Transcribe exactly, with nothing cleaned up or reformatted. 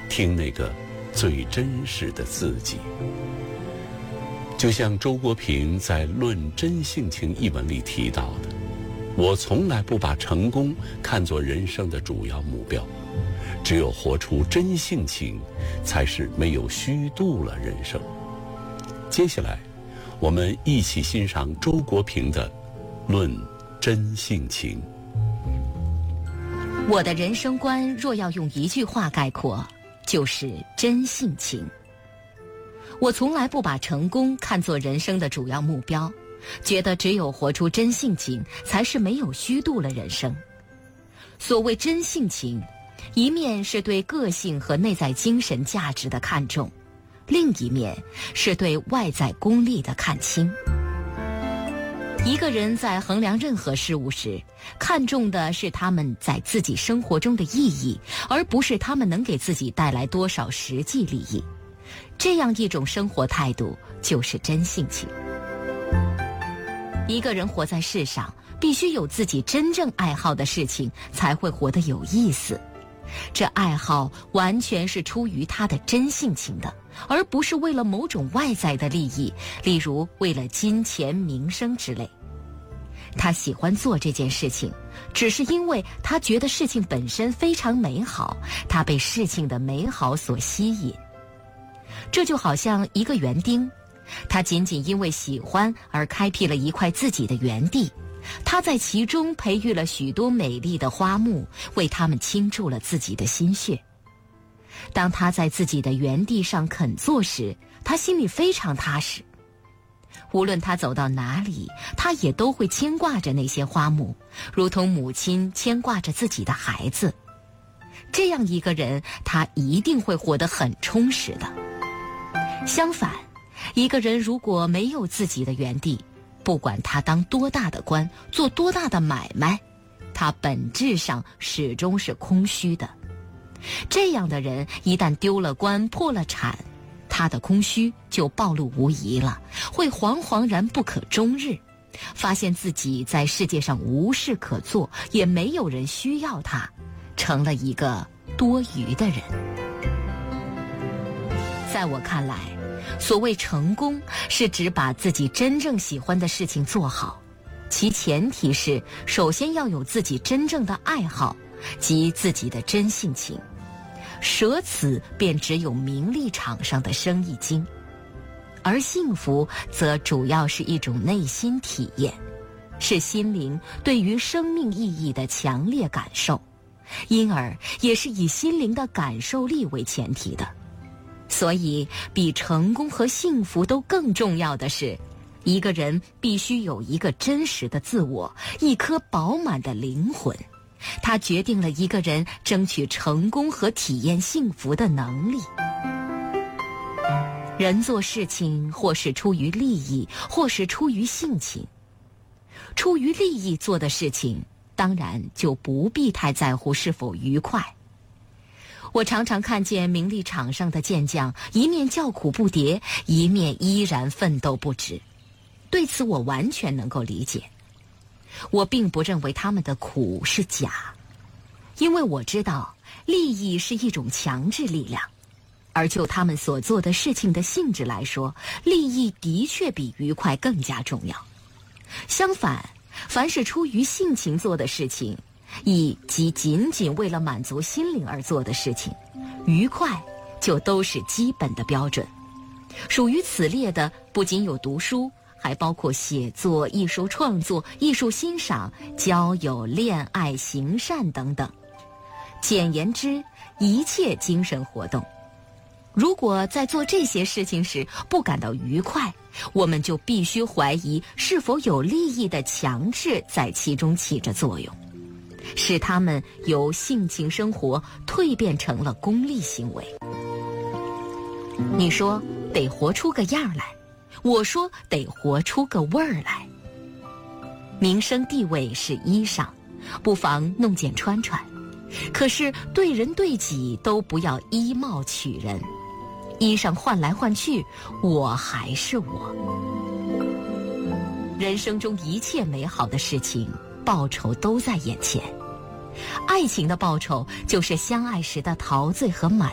听那个最真实的自己。就像周国平在《论真性情》一文里提到的，我从来不把成功看作人生的主要目标，只有活出真性情，才是没有虚度了人生。接下来我们一起欣赏周国平的《论真性情》。 我的人生观若要用一句话概括，就是真性情。我从来不把成功看作人生的主要目标，觉得只有活出真性情，才是没有虚度了人生。所谓真性情，一面是对个性和内在精神价值的看重，另一面是对外在功利的看轻。一个人在衡量任何事物时，看重的是他们在自己生活中的意义，而不是他们能给自己带来多少实际利益。这样一种生活态度就是真性情。一个人活在世上，必须有自己真正爱好的事情，才会活得有意思。这爱好完全是出于他的真性情的，而不是为了某种外在的利益，例如为了金钱、名声之类。他喜欢做这件事情，只是因为他觉得事情本身非常美好，他被事情的美好所吸引。这就好像一个园丁，他仅仅因为喜欢而开辟了一块自己的园地，他在其中培育了许多美丽的花木，为他们倾注了自己的心血。当他在自己的园地上肯做时，他心里非常踏实。无论他走到哪里，他也都会牵挂着那些花木，如同母亲牵挂着自己的孩子。这样一个人，他一定会活得很充实的。相反，一个人如果没有自己的园地，不管他当多大的官，做多大的买卖，他本质上始终是空虚的。这样的人一旦丢了官，破了产，他的空虚就暴露无遗了，会惶惶然不可终日，发现自己在世界上无事可做，也没有人需要他，成了一个多余的人。在我看来，所谓成功，是指把自己真正喜欢的事情做好，其前提是首先要有自己真正的爱好，即自己的真性情。舍此便只有名利场上的生意经，而幸福则主要是一种内心体验，是心灵对于生命意义的强烈感受，因而也是以心灵的感受力为前提的。所以比成功和幸福都更重要的是，一个人必须有一个真实的自我，一颗饱满的灵魂，它决定了一个人争取成功和体验幸福的能力。人做事情或是出于利益，或是出于性情。出于利益做的事情，当然就不必太在乎是否愉快。我常常看见名利场上的健将，一面叫苦不迭，一面依然奋斗不止。对此我完全能够理解。我并不认为他们的苦是假，因为我知道利益是一种强制力量，而就他们所做的事情的性质来说，利益的确比愉快更加重要。相反，凡是出于性情做的事情，亦即仅仅为了满足心灵而做的事情，愉快就都是基本的标准。属于此列的不仅有读书，还包括写作、艺术创作、艺术欣赏、交友、恋爱、行善等等。简言之，一切精神活动。如果在做这些事情时不感到愉快，我们就必须怀疑是否有利益的强制在其中起着作用，使他们由性情生活蜕变成了功利行为。你说得活出个样来，我说得活出个味儿来。名声地位是衣裳，不妨弄件穿穿，可是对人对己都不要依貌取人。衣裳换来换去，我还是我。人生中一切美好的事情，报酬都在眼前。爱情的报酬就是相爱时的陶醉和满